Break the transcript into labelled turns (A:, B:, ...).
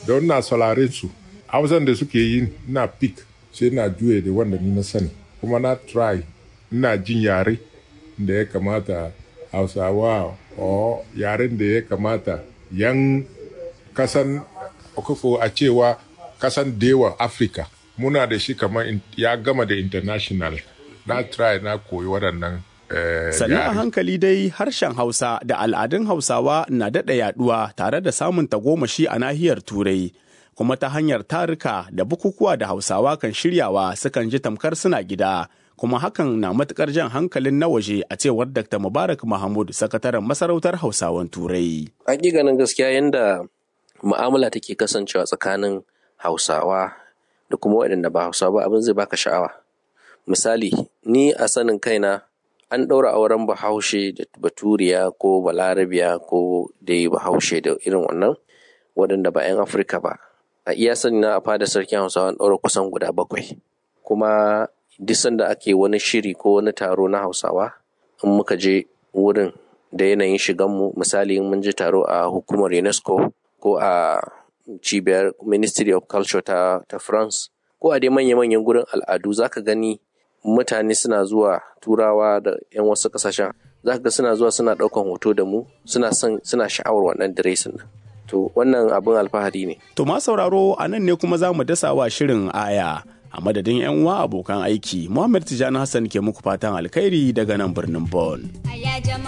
A: don na saurare su hausan da suke yi na pick sai na juye da wanda ni na sani kuma na try ina jin yare da ya kamata hausawa o yaren da ya kamata yan kasan okofo a cewa kasan dewa Africa muna da shi kamar ya gama da international na try na koyi waɗannan
B: sannan a hankali dai harshen Hausa da al'adun Hausawa na daɗa yaɗuwa tare da samun tagomashi a nahiyar Turai kuma ta hanyar tarika da bukukuwa da Hausawa kan shiryawa sukan ji tamkar suna gida kuma hakan na matuƙar jan hankalin na waje a cewar Dr. Mubarak Mahmud sakataren masarautar Hausawan Turai.
C: Hakikanin gaskiya yanda mu'amala take kasancewa tsakanin Hausawa da kuma waɗanda ba Hausawa ba abin zai baka sha'awa. Misali, ni a sanin kaina an ɗaura auren Bahaushe da Baturiya ko Balarabiya ko dai Bahaushe da irin wannan waɗanda ba 'yan Afirka ba. A iya sani na a fadar sarkin Hausawa an ɗaura kusan guda 7. Kuma duk sanda ake wani shiri ko wani taro na Hausawa in muka je wurin da yanayin shiganmu misali mun je taro a hukumar UNESCO ko a cibiyar Ministry of Culture ta France ko a dai manya-manyan gurin al'adu zaka gani mutane suna zuwa turawa da 'yan wasu kasashen zaka ga suna zuwa suna ɗaukan hoto da mu suna sha'awar wannan diresin nan. To wannan abin alfahari ne.
B: To ma sauraro a nan ne kuma za mu dasa wa shirin aya. A madadin 'yan uwa abokan aiki, Muhammad Tijjani Hassan ke muku fatan alkhairi daga nan birnin Bonn.